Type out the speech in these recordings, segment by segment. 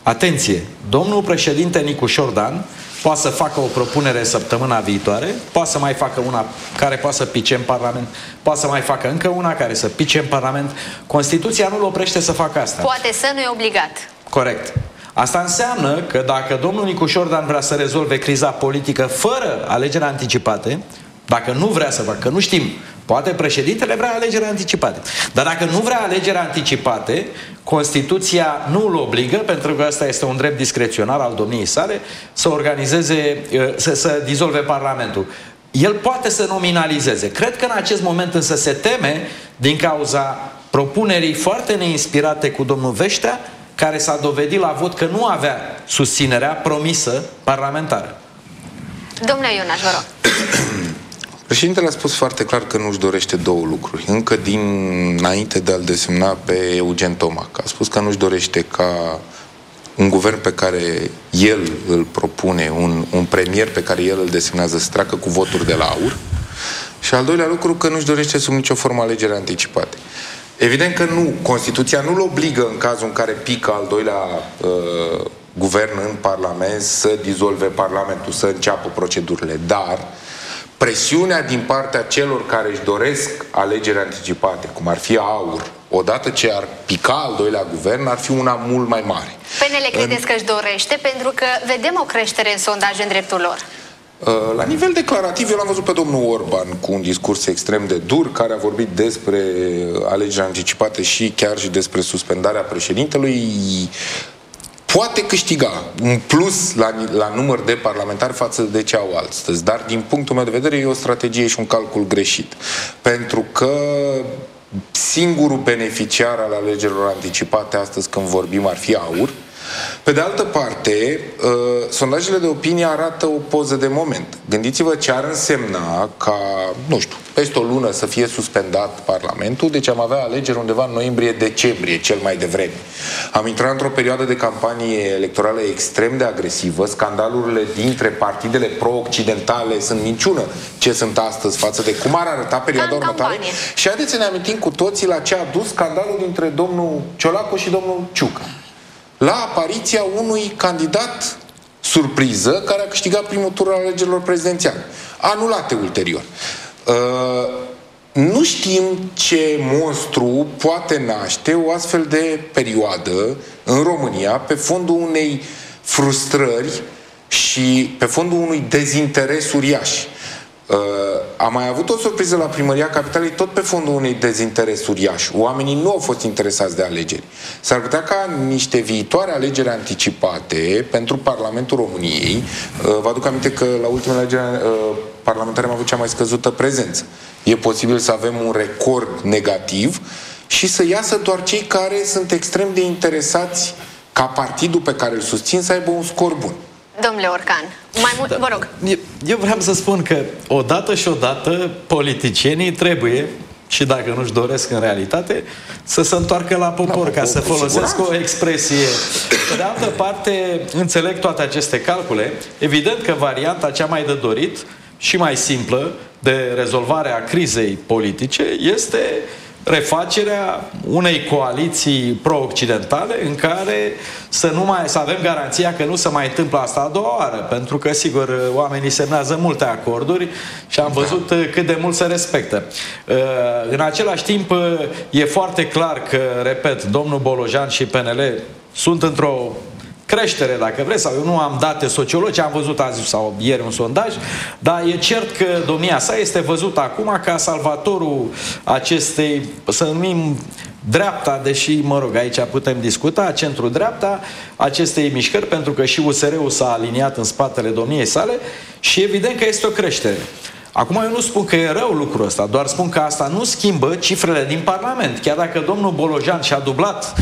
Atenție! Domnul președinte Nicu Șordan poate să facă o propunere săptămâna viitoare, poate să mai facă una care poate să pice în Parlament, poate să mai facă încă una care să pice în Parlament. Constituția nu-l oprește să facă asta. Poate să, nu e obligat. Corect. Asta înseamnă că dacă domnul Nicu Șordan vrea să rezolve criza politică fără alegeri anticipate, dacă nu vrea să facă, că nu știm, poate președintele vrea alegeri anticipate. Dar dacă nu vrea alegeri anticipate, Constituția nu îl obligă, pentru că ăsta este un drept discreționar al domniei sale, să organizeze, să dizolve Parlamentul. El poate să nominalizeze. Cred că în acest moment însă se teme din cauza propunerii foarte neinspirate cu domnul Veștea, care s-a dovedit la vot că nu avea susținerea promisă parlamentară. Domnule Ionaș, vă rog. Președintele a spus foarte clar că nu-și dorește două lucruri. Încă dinainte de a-l desemna pe Eugen Tomac. A spus că nu-și dorește ca un guvern pe care el îl propune, un premier pe care el îl desemnează, să treacă cu voturi de la AUR. Și al doilea lucru, că nu-și dorește sub nicio formă alegeri anticipate. Evident că nu, Constituția nu-l obligă în cazul în care pică al doilea guvern în Parlament să dizolve Parlamentul, să înceapă procedurile. Dar presiunea din partea celor care își doresc alegeri anticipate, cum ar fi AUR, odată ce ar pica al doilea guvern, ar fi una mult mai mare. PNL credeți că își dorește? Pentru că vedem o creștere în sondaje în dreptul lor. La nivel declarativ, eu l-am văzut pe domnul Orban cu un discurs extrem de dur, care a vorbit despre alegeri anticipate și chiar și despre suspendarea președintelui. Poate câștiga un plus la număr de parlamentari față de ce au astăzi, dar din punctul meu de vedere e o strategie și un calcul greșit. Pentru că singurul beneficiar al alegerilor anticipate astăzi, când vorbim, ar fi AUR. Pe de altă parte, sondajele de opinie arată o poză de moment. Gândiți-vă ce ar însemna ca, nu știu, peste o lună să fie suspendat Parlamentul, deci am avea alegeri undeva în noiembrie-decembrie, cel mai devreme. Am intrat într-o perioadă de campanie electorală extrem de agresivă, scandalurile dintre partidele pro-occidentale sunt minciună ce sunt astăzi față de cum ar arăta perioada următoare. Și haideți să ne amintim cu toții la ce a dus scandalul dintre domnul Ciolacu și domnul Ciucă. La apariția unui candidat surpriză care a câștigat primul tur al alegerilor prezidențiale, anulate ulterior. Nu știm ce monstru poate naște o astfel de perioadă în România pe fondul unei frustrări și pe fondul unui dezinteres uriaș. Am mai avut o surpriză la Primăria Capitalei tot pe fondul unui dezinteres uriaș. Oamenii nu au fost interesați de alegeri. S-ar putea ca niște viitoare alegeri anticipate pentru Parlamentul României, vă aduc aminte că la ultimele alegeri parlamentare am avut cea mai scăzută prezență. E posibil să avem un record negativ și să iasă doar cei care sunt extrem de interesați ca partidul pe care îl susțin să aibă un scor bun. Domnule Orcan, mai mult, vă rog. Eu vreau să spun că odată și odată politicienii trebuie, și dacă nu-și doresc în realitate, să se întoarcă la popor, ca să folosesc o expresie. Pe de altă parte, înțeleg toate aceste calcule. Evident că varianta cea mai de dorit și mai simplă de rezolvare a crizei politice este refacerea unei coaliții pro-occidentale în care să avem garanția că nu se mai întâmplă asta a doua oară, pentru că, sigur, oamenii semnează multe acorduri și am văzut cât de mult se respectă. În același timp, e foarte clar că, repet, domnul Bolojan și PNL sunt într-o creștere, dacă vreți, sau eu nu am date sociologice, am văzut azi sau ieri un sondaj, dar e cert că domnia sa este văzută acum ca salvatorul acestei, să numim dreapta, deși, mă rog, aici putem discuta, centru-dreapta acestei mișcări, pentru că și USR-ul s-a aliniat în spatele domniei sale și evident că este o creștere. Acum eu nu spun că e rău lucrul ăsta, doar spun că asta nu schimbă cifrele din Parlament. Chiar dacă domnul Bolojan și-a dublat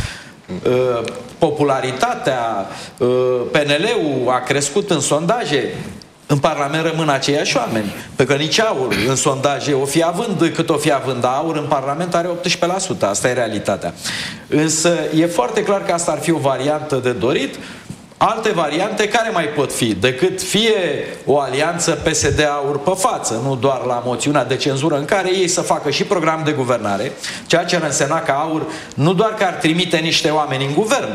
popularitatea, PNL-ul a crescut în sondaje, în Parlament rămân aceiași oameni. Pentru că nici AUR în sondaje o fi având cât o fi având, AUR în Parlament are 18%. Asta e realitatea. Însă e foarte clar că asta ar fi o variantă de dorit. Alte variante care mai pot fi decât fie o alianță PSD-AUR pe față, nu doar la moțiunea de cenzură, în care ei să facă și program de guvernare, ceea ce ar însemna că AUR nu doar că ar trimite niște oameni în guvern,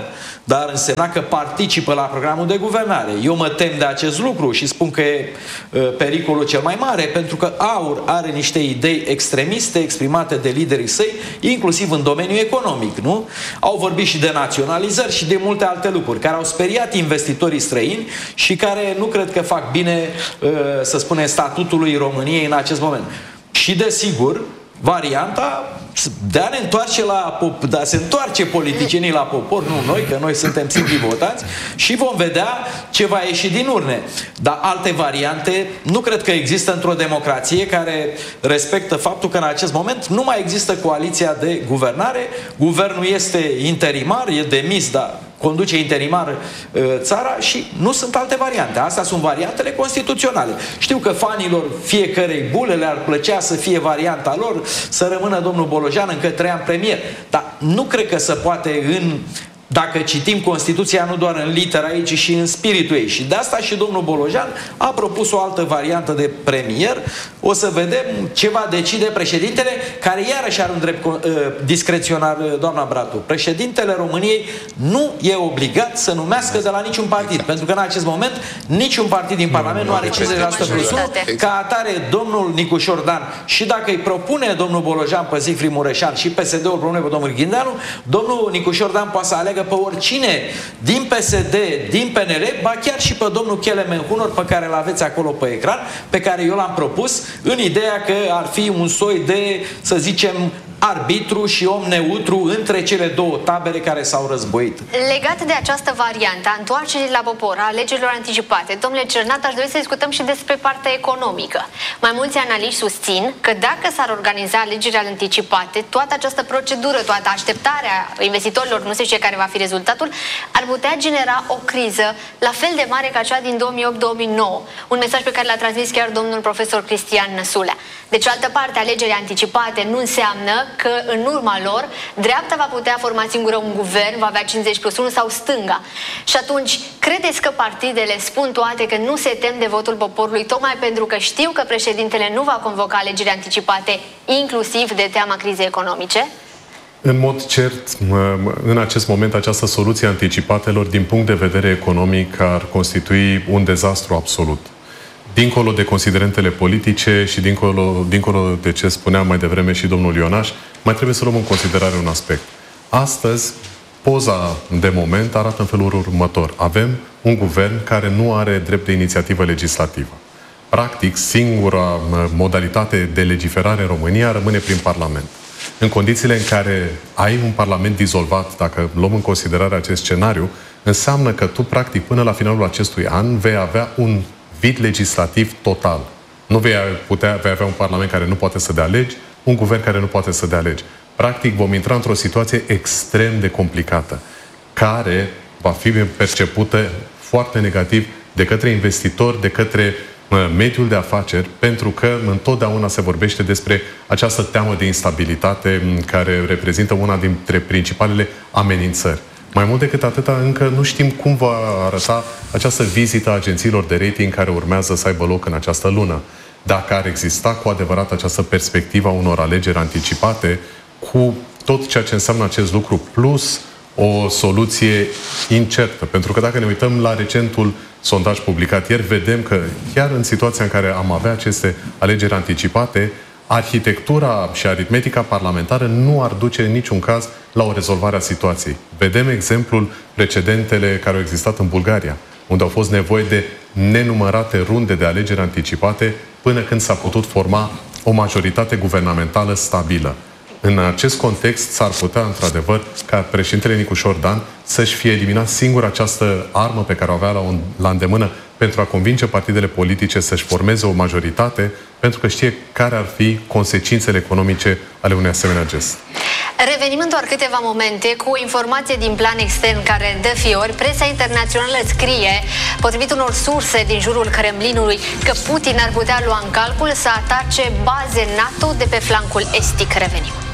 dar însemna că participă la programul de guvernare. Eu mă tem de acest lucru și spun că e pericolul cel mai mare, pentru că AUR are niște idei extremiste exprimate de liderii săi, inclusiv în domeniul economic, nu? Au vorbit și de naționalizări și de multe alte lucruri, care au speriat investitorii străini și care nu cred că fac bine, să spunem, statutului României în acest moment. Și desigur, varianta de a ne întoarce de a se întoarce politicienii la popor, nu noi, că noi suntem simpli votanți, și vom vedea ce va ieși din urne. Dar alte variante nu cred că există într-o democrație care respectă faptul că în acest moment nu mai există coaliția de guvernare, guvernul este interimar, e demis, dar conduce interimar țara și nu sunt alte variante. Astea sunt variantele constituționale. Știu că fanilor fiecărei bule le-ar plăcea să fie varianta lor, să rămână domnul Bolojan încă 3 ani premier. Dar nu cred că se poate dacă citim Constituția nu doar în litera ei, ci și în spiritul ei. Și de asta și domnul Bolojan a propus o altă variantă de premier. O să vedem ce va decide președintele, care iarăși are un drept discreționar, doamna Bratu. Președintele României nu e obligat să numească de la niciun partid, pentru că în acest moment niciun partid din Parlament nu are 50% plus 1. Ca atare, domnul Nicușor Dan, și dacă îi propune domnul Bolojan pe Zifri Mureșan și PSD-ul propune pe domnul Ghindeanu, domnul Nicușor Dan poate să aleagă pe oricine din PSD, din PNL, ba chiar și pe domnul Kelemen Hunor, pe care îl aveți acolo pe ecran, pe care eu l-am propus, în ideea că ar fi un soi de, să zicem, arbitru și om neutru între cele două tabere care s-au războit. Legat de această variantă, a întoarcerii la popor, a alegerilor anticipate, domnule Cernat, aș dori să discutăm și despre partea economică. Mai mulți analiști susțin că dacă s-ar organiza alegerile anticipate, toată această procedură, toată așteptarea investitorilor, nu se știe care va fi rezultatul, ar putea genera o criză la fel de mare ca cea din 2008-2009. Un mesaj pe care l-a transmis chiar domnul profesor Cristian Năsulea. De cealaltă parte, alegerile anticipate nu înseamnă că în urma lor dreapta va putea forma singură un guvern, va avea 50+1 sau stânga. Și atunci, credeți că partidele spun toate că nu se tem de votul poporului tocmai pentru că știu că președintele nu va convoca alegeri anticipate, inclusiv de teama crizei economice? În mod cert, în acest moment, această soluție anticipatelor, din punct de vedere economic, ar constitui un dezastru absolut. Dincolo de considerentele politice și dincolo de ce spunea mai devreme și domnul Ionaș, mai trebuie să luăm în considerare un aspect. Astăzi, poza de moment arată în felul următor. Avem un guvern care nu are drept de inițiativă legislativă. Practic, singura modalitate de legiferare în România rămâne prin Parlament. În condițiile în care ai un Parlament dizolvat, dacă luăm în considerare acest scenariu, înseamnă că tu, practic, până la finalul acestui an, vei avea un vid legislativ total. Nu vei avea un Parlament care nu poate să dea legi, un guvern care nu poate să dea legi. Practic vom intra într-o situație extrem de complicată, care va fi percepută foarte negativ de către investitori, de către mediul de afaceri, pentru că întotdeauna se vorbește despre această teamă de instabilitate care reprezintă una dintre principalele amenințări. Mai mult decât atâta, încă nu știm cum va arăta această vizită a agențiilor de rating care urmează să aibă loc în această lună. Dacă ar exista cu adevărat această perspectivă a unor alegeri anticipate, cu tot ceea ce înseamnă acest lucru, plus o soluție incertă. Pentru că dacă ne uităm la recentul sondaj publicat ieri, vedem că chiar în situația în care am avea aceste alegeri anticipate, arhitectura și aritmetica parlamentară nu ar duce în niciun caz la o rezolvare a situației. Vedem exemplul precedentele care au existat în Bulgaria, unde au fost nevoie de nenumărate runde de alegeri anticipate până când s-a putut forma o majoritate guvernamentală stabilă. În acest context s-ar putea, într-adevăr, ca președintele Nicușor Dan să-și fie eliminat singur această armă pe care o avea la îndemână pentru a convinge partidele politice să-și formeze o majoritate, pentru că știe care ar fi consecințele economice ale unui asemenea gest. Revenim în doar câteva momente cu o informație din plan extern care dă fiori. Presa internațională scrie, potrivit unor surse din jurul Kremlinului, că Putin ar putea lua în calcul să atace baze NATO de pe flancul estic. Revenim.